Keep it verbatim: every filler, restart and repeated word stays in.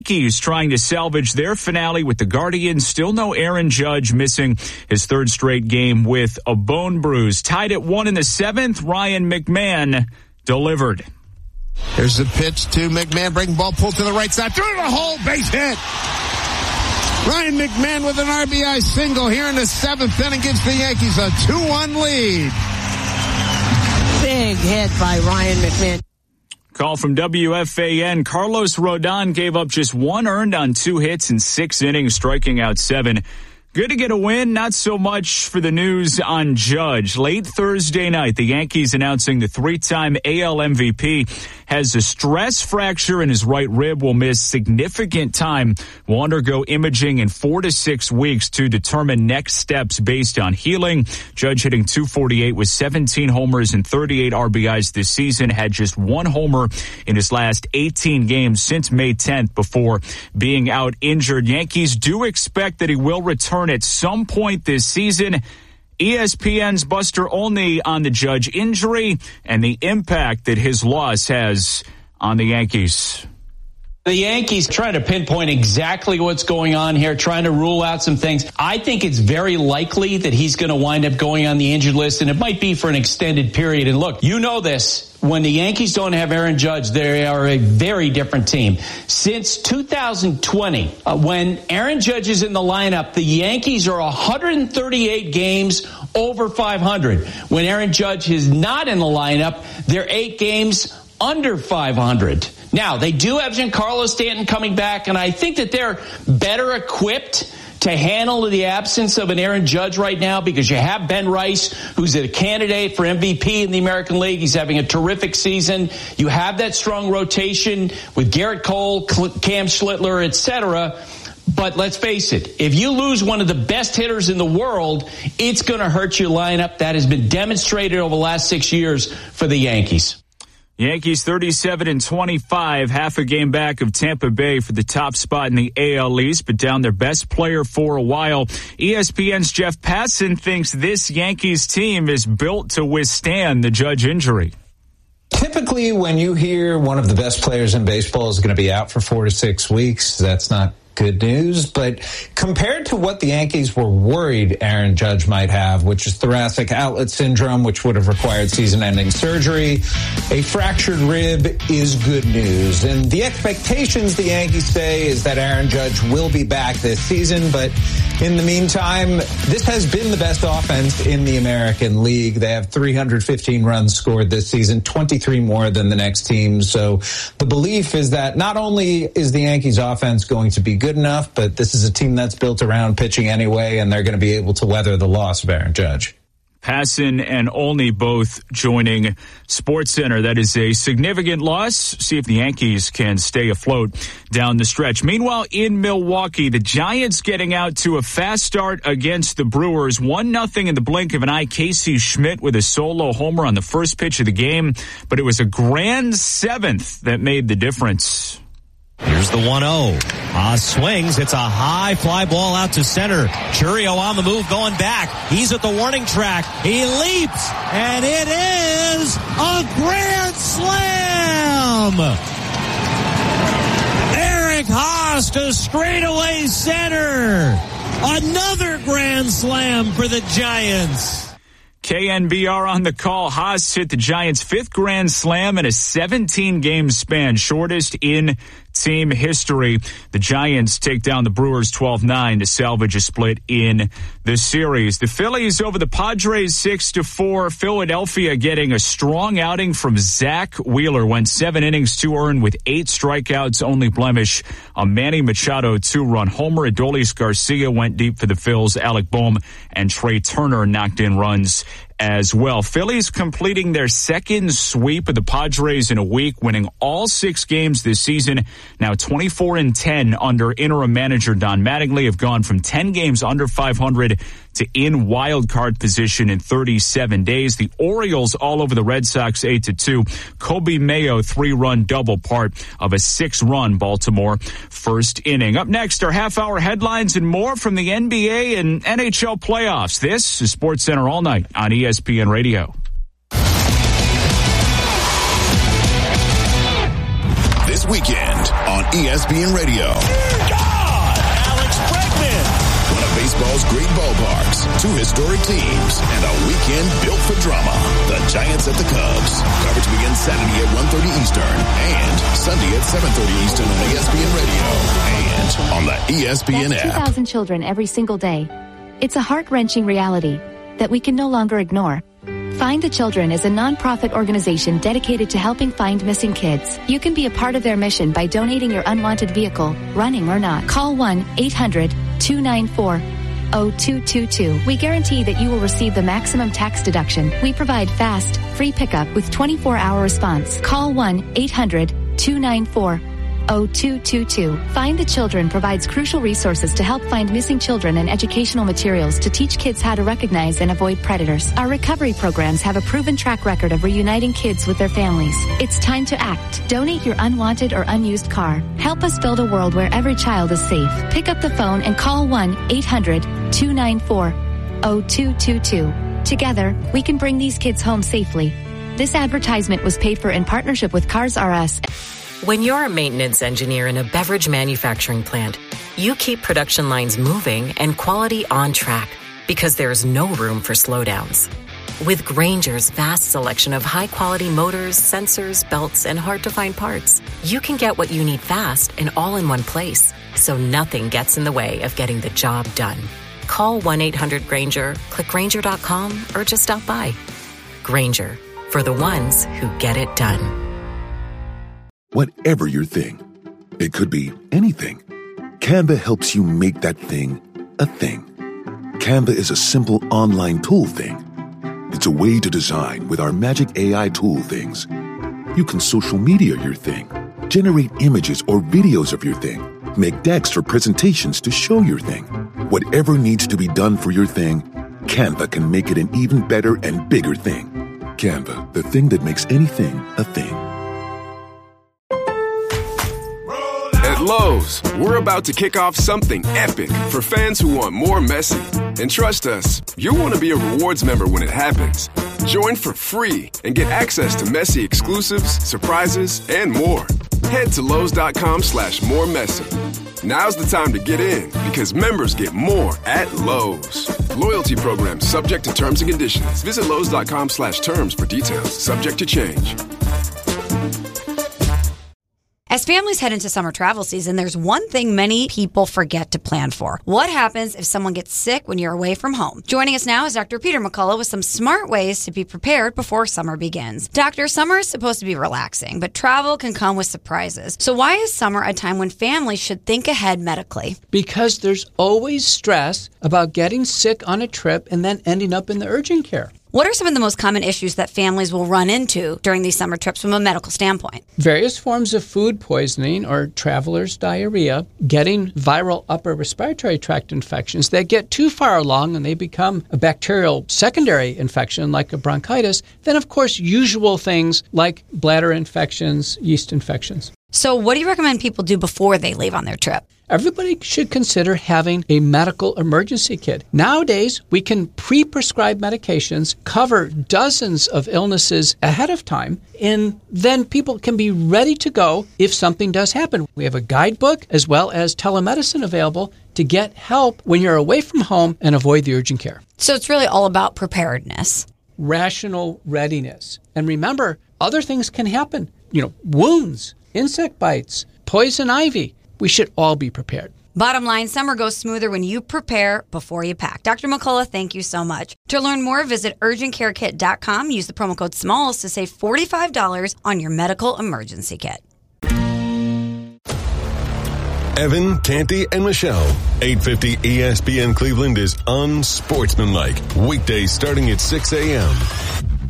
Yankees trying to salvage their finale with the Guardians. Still no Aaron Judge, missing his third straight game with a bone bruise. Tied at one in the seventh, Ryan McMahon delivered. Here's the pitch to McMahon. Breaking ball pulled to the right side. Through the hole. Base hit. Ryan McMahon with an R B I single here in the seventh inning gives the Yankees a two one lead. Big hit by Ryan McMahon. Call from W F A N. Carlos Rodon gave up just one earned on two hits in six innings, striking out seven. Good to get a win, not so much for the news on Judge. Late Thursday night, the Yankees announcing the three-time A L M V P has a stress fracture in his right rib, will miss significant time, will undergo imaging in four to six weeks to determine next steps based on healing. Judge hitting two forty-eight with seventeen homers and thirty-eight R B Is this season, had just one homer in his last eighteen games since May tenth before being out injured. Yankees do expect that he will return at some point this season. E S P N's Buster Olney on the Judge injury and the impact that his loss has on the Yankees. The Yankees trying to pinpoint exactly what's going on here, trying to rule out some things. I think it's very likely that he's going to wind up going on the injured list, and it might be for an extended period. And look, you know this. When the Yankees don't have Aaron Judge, they are a very different team. Since two thousand twenty, uh, when Aaron Judge is in the lineup, the Yankees are one hundred thirty-eight games over five hundred. When Aaron Judge is not in the lineup, they're eight games under five hundred. Now, they do have Giancarlo Stanton coming back, and I think that they're better equipped to handle the absence of an Aaron Judge right now because you have Ben Rice, who's a candidate for M V P in the American League. He's having a terrific season. You have that strong rotation with Garrett Cole, Cam Schlittler, et cetera. But let's face it, if you lose one of the best hitters in the world, it's going to hurt your lineup. That has been demonstrated over the last six years for the Yankees. Yankees thirty-seven and twenty-five, half a game back of Tampa Bay for the top spot in the A L East, but down their best player for a while. E S P N's Jeff Passan thinks this Yankees team is built to withstand the Judge injury. Typically, when you hear one of the best players in baseball is going to be out for four to six weeks, that's not good news. But compared to what the Yankees were worried Aaron Judge might have, which is thoracic outlet syndrome, which would have required season-ending surgery, a fractured rib is good news. And the expectations, the Yankees say, is that Aaron Judge will be back this season. But in the meantime, this has been the best offense in the American League. They have three hundred fifteen runs scored this season, twenty-three more than the next team. So the belief is that not only is the Yankees offense going to be good enough, but this is a team that's built around pitching anyway, and they're going to be able to weather the loss of Aaron Judge. Passan and Olney both joining SportsCenter. That is a significant loss. See if the Yankees can stay afloat down the stretch. Meanwhile, in Milwaukee, the Giants getting out to a fast start against the Brewers. one nothing in the blink of an eye. Casey Schmidt with a solo homer on the first pitch of the game, but it was a grand seventh that made the difference. Here's the one oh. Haas swings. It's a high fly ball out to center. Chourio on the move going back. He's at the warning track. He leaps, and it is a grand slam. Eric Haas to straightaway center. Another grand slam for the Giants. K N B R on the call. Haas hit the Giants' fifth grand slam in a seventeen-game span, shortest in team history. The Giants take down the Brewers twelve nine to salvage a split in the series. The Phillies over the Padres six to four. Philadelphia getting a strong outing from Zach Wheeler. Went seven innings, two earned with eight strikeouts. Only blemish, a Manny Machado two-run homer. Adolis Garcia went deep for the Phils. Alec Bohm and Trey Turner knocked in runs as well. Phillies completing their second sweep of the Padres in a week, winning all six games this season. Now twenty-four and ten under interim manager Don Mattingly, have gone from ten games under five hundred to in wild card position in thirty-seven days. The Orioles all over the Red Sox eight to two. Kobe Mayo three-run double, part of a six-run Baltimore first inning. Up next are half-hour headlines and more from the N B A and N H L playoffs. This is SportsCenter All Night on E S P N Radio. This weekend on E S P N Radio. God! Alex Bregman! One of baseball's great ballparks, two historic teams, and a weekend built for drama. The Giants at the Cubs. Coverage begins Saturday at one thirty Eastern and Sunday at seven thirty Eastern on E S P N Radio and on the E S P N That's app. two thousand children every single day. It's a heart-wrenching reality that we can no longer ignore. Find the Children is a non-profit organization dedicated to helping find missing kids. You can be a part of their mission by donating your unwanted vehicle, running or not. Call one eight hundred two nine four oh two two two. We guarantee that you will receive the maximum tax deduction. We provide fast, free pickup with twenty-four hour response. Call one eight hundred two nine four oh two two two. Find the Children provides crucial resources to help find missing children and educational materials to teach kids how to recognize and avoid predators. Our recovery programs have a proven track record of reuniting kids with their families. It's time to act. Donate your unwanted or unused car. Help us build a world where every child is safe. Pick up the phone and call one eight hundred two nine four oh two two two. Together, we can bring these kids home safely. This advertisement was paid for in partnership with Cars R Us. When you're a maintenance engineer in a beverage manufacturing plant, you keep production lines moving and quality on track because there's no room for slowdowns. With Grainger's vast selection of high-quality motors, sensors, belts, and hard-to-find parts, you can get what you need fast and all in one place, so nothing gets in the way of getting the job done. Call one eight hundred Grainger, click Grainger dot com, or just stop by. Grainger, for the ones who get it done. Whatever your thing, it could be anything. Canva helps you make that thing a thing. Canva is a simple online tool thing. It's a way to design with our magic A I tool things. You can social media your thing, generate images or videos of your thing, make decks for presentations to show your thing. Whatever needs to be done for your thing, Canva can make it an even better and bigger thing. Canva, the thing that makes anything a thing. At Lowe's, we're about to kick off something epic for fans who want more Messi. And trust us, you'll want to be a rewards member when it happens. Join for free and get access to Messi exclusives, surprises, and more. Head to Lowe's.com slash more Messi. Now's the time to get in because members get more at Lowe's. Loyalty program subject to terms and conditions. Visit Lowe's.com slash terms for details. Subject to change. As families head into summer travel season, there's one thing many people forget to plan for. What happens if someone gets sick when you're away from home? Joining us now is Doctor Peter McCullough with some smart ways to be prepared before summer begins. Doctor, summer is supposed to be relaxing, but travel can come with surprises. So why is summer a time when families should think ahead medically? Because there's always stress about getting sick on a trip and then ending up in the urgent care. What are some of the most common issues that families will run into during these summer trips from a medical standpoint? Various forms of food poisoning or traveler's diarrhea, getting viral upper respiratory tract infections that get too far along and they become a bacterial secondary infection like a bronchitis. Then, of course, usual things like bladder infections, yeast infections. So what do you recommend people do before they leave on their trip? Everybody should consider having a medical emergency kit. Nowadays, we can pre-prescribe medications, cover dozens of illnesses ahead of time, and then people can be ready to go if something does happen. We have a guidebook as well as telemedicine available to get help when you're away from home and avoid the urgent care. So it's really all about preparedness. Rational readiness. And remember, other things can happen. You know, wounds, insect bites, poison ivy. We should all be prepared. Bottom line, summer goes smoother when you prepare before you pack. Doctor McCullough, thank you so much. To learn more, visit urgent care kit dot com. Use the promo code SMALLS to save forty-five dollars on your medical emergency kit. Evan, Canty, and Michelle. eight fifty E S P N Cleveland is unsportsmanlike. Weekdays starting at six a.m.